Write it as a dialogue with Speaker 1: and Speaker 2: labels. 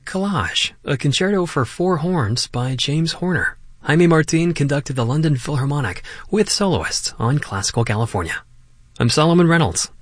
Speaker 1: Collage, a concerto for four horns by James Horner. Jaime Martin conducted the London Philharmonic with soloists on Classical California. I'm Solomon Reynolds.